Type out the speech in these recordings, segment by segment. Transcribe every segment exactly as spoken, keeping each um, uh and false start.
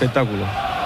espectáculo.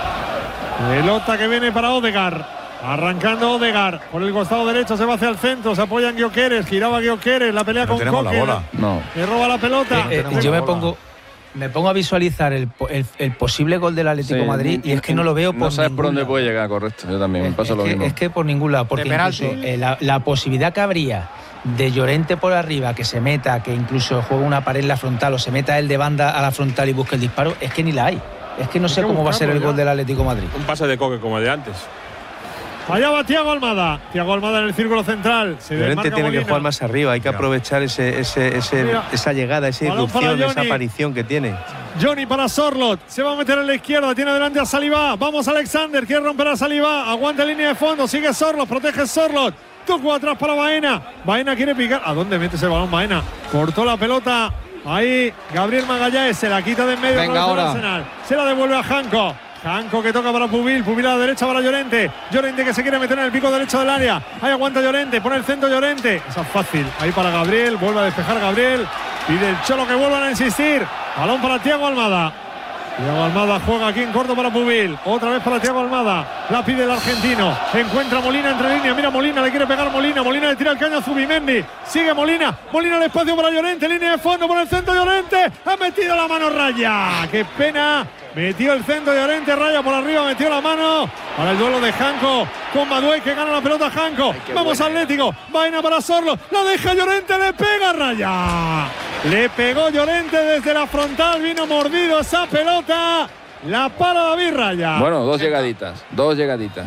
Pelota que viene para Odegaard. Arrancando Odegaard. Por el costado derecho se va hacia el centro. Se apoya en Gyökeres. Giraba Gyökeres. La pelea no con Koke. La bola. No. Le roba la pelota. Eh, eh, yo me pongo, me pongo a visualizar el, el, el posible gol del Atlético sí, Madrid y es que no lo veo por No sabes por dónde lado. puede llegar, correcto. Yo también, es, me pasa es lo que, mismo. Es que por ningún lado. Porque incluso, eh, la, la posibilidad que habría de Llorente por arriba, que se meta, que incluso juegue una pared en la frontal o se meta él de banda a la frontal y busque el disparo, es que ni la hay. Es que no sé cómo va a ser el gol del Atlético de Madrid. Un pase de Koke como el de antes. Allá va Thiago Almada. Thiago Almada en el círculo central. Se Llorente tiene Molina. que jugar más arriba. Hay que Mira. aprovechar ese, ese, ese, esa llegada, esa irrupción, esa aparición que tiene. Johnny para Sorloth. Se va a meter en la izquierda. Tiene delante a Saliba. Vamos Alexander. Quiere romper a Saliba. Aguanta línea de fondo. Sigue Sorloth. Protege Sorloth. Tocó atrás para Baena. Baena quiere picar. ¿A dónde mete ese balón Baena? Cortó la pelota. Ahí Gabriel Magallanes se la quita de en medio. Venga, ahora. Arsenal. Se la devuelve a Janko. Janko que toca para Pubil. Pubil a la derecha para Llorente. Llorente que se quiere meter en el pico derecho del área. Ahí aguanta Llorente. Pone el centro Llorente. Esa es fácil. Ahí para Gabriel. Vuelve a despejar Gabriel. Pide el Cholo que vuelvan a insistir. Balón para Thiago Almada. Thiago Almada juega aquí en corto para Pubil. Otra vez para Thiago Almada. La pide el argentino. Encuentra Molina entre líneas. Mira Molina, le quiere pegar Molina. Molina le tira el caño a Zubimendi. Sigue Molina. Molina al espacio para Llorente. Línea de fondo por el centro Llorente. Ha metido la mano Raya. Qué pena. Metió el centro Llorente. Raya por arriba. Metió la mano. Para el duelo de Janko con Maduey que gana la pelota Janko. Vamos buena. Atlético. Vaina para Sorloth. La deja Llorente. Le pega Raya. Le pegó Llorente desde la frontal. Vino mordido esa pelota. La para David Raya. Bueno, dos llegaditas. Dos llegaditas.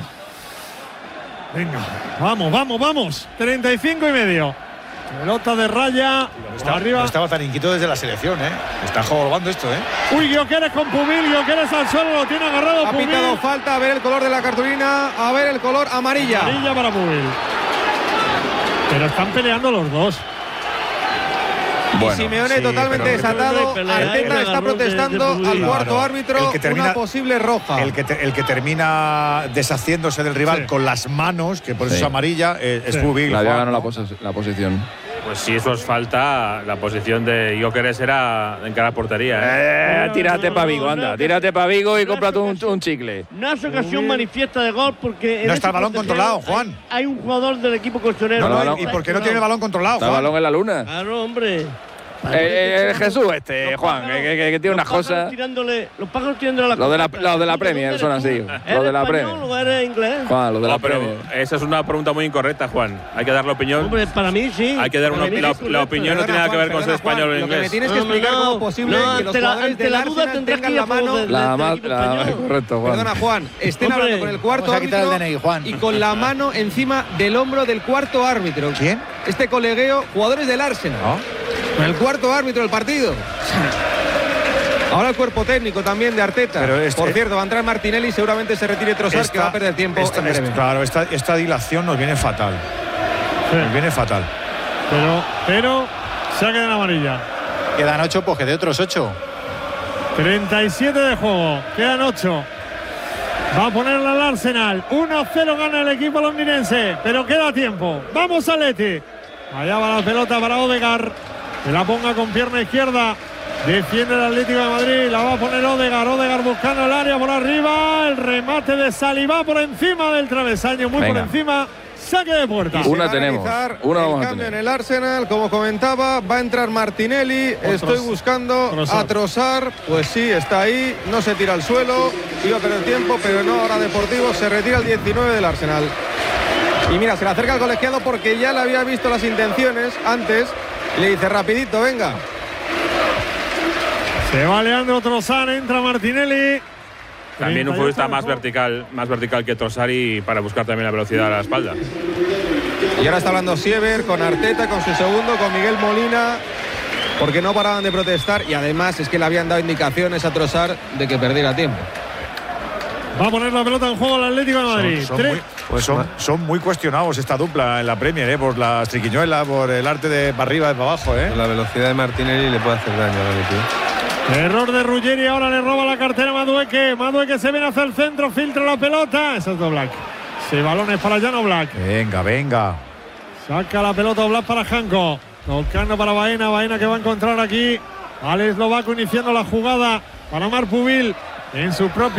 Venga, vamos, vamos, vamos. treinta y cinco y medio. Pelota de Raya. No estaba, arriba. no estaba tan inquieto desde la selección, ¿eh? Está jugando esto, ¿eh? Uy, Gyökeres con Pubil. Gyökeres al suelo. Lo tiene agarrado Ha Pubil. pitado falta. A ver el color de la cartulina. A ver el color amarilla. Amarilla para Pubil. Pero están peleando los dos. Bueno, y Simeone sí, totalmente desatado. Arteta está protestando de, de al cuarto claro, árbitro termina, una posible roja. El que, te, el que termina deshaciéndose del rival sí. con las manos, que por eso sí. es amarilla, eh, sí. es Pubil. La había ganado la, pos la posición. Pues si eso es falta, la posición de Gyökeres era en cara a portería. ¿eh? Eh, tírate para Vigo, anda. Tírate para Vigo y cómprate un, un chicle. No es ocasión manifiesta de gol porque… No está el balón controlado, Juan. Hay, hay un jugador del equipo colchonero. No, no, ¿Y por qué no tiene el balón controlado, Juan? Está el balón en la luna. Claro, hombre. Eh, eh, Jesús este, los Juan, pájaros, que, que, que tiene unas cosas. Los pájaros tirándole a la Lo de la, lo de la Premier son así. Lo de la Premier. ¿O eres inglés? Juan, lo de la no, pero Premier. Esa es una pregunta muy incorrecta, Juan. Hay que dar la opinión. Hombre, para mí sí. Hay que dar una, la, la opinión, no tiene nada que ver con ser español o inglés. Lo que me tienes que explicar cómo es posible no, que los la, jugadores del Arsenal tengan la mano. De, la de, la, correcto, Juan. Perdona, Juan. Estén Hombre, hablando con el cuarto árbitro el D N I, Juan. y con la mano encima del hombro del cuarto árbitro. ¿Quién? Este colegueo, jugadores del Arsenal. ¿No? Con el cuarto árbitro del partido. Ahora el cuerpo técnico también de Arteta. Pero este, Por cierto, va a entrar Martinelli y seguramente se retire Trossard, esta, que va a perder tiempo. Esta, en breve. Esta, claro, esta, esta dilación nos viene fatal. Sí. Nos viene fatal. Pero, pero, saque de la amarilla. Quedan ocho, pues que de otros ocho. treinta y siete de juego. Quedan ocho. Va a ponerla al Arsenal. uno cero gana el equipo londinense. Pero queda tiempo. Vamos, Atleti. Allá va la pelota para Odegaard. Que la ponga con pierna izquierda. Defiende el Atlético de Madrid. La va a poner Odegaard. Odegaard buscando el área por arriba. El remate de Saliba por encima del travesaño. Muy Venga. por encima. Saque de puerta. Una tenemos. Una vamos el a cambio tener. en el Arsenal, como comentaba, va a entrar Martinelli. Otros, Estoy buscando Trossard. a Trossard. Pues sí, está ahí. No se tira al suelo. Iba a perder tiempo, pero no. Ahora Deportivo se retira el diecinueve del Arsenal. Y mira, se le acerca al colegiado porque ya le había visto las intenciones antes. Y le dice, rapidito, venga. Se va Leandro Trossard, entra Martinelli. También un futbolista más vertical, más vertical que Trossard y para buscar también la velocidad a la espalda. Y ahora está hablando Siever con Arteta, con su segundo, con Miguel Molina, porque no paraban de protestar y además es que le habían dado indicaciones a Trossard de que perdiera tiempo. Va a poner la pelota en juego el Atlético de Madrid. Son, son, muy, pues son, son muy cuestionados esta dupla en la Premier, ¿eh? Por las triquiñuelas, por el arte de para arriba y para abajo, ¿eh? La velocidad de Martinelli le puede hacer daño a la Atlético. Error de Ruggeri, ahora le roba la cartera a Madueke. Madueke se viene hacia el centro, filtra la pelota. Eso es Oblak. Sí, balones para Jan Oblak. Venga, venga. Saca la pelota Oblak para Janko. Tocando para Baena. Baena que va a encontrar aquí al eslovaco iniciando la jugada para Marc Pubil en su propio.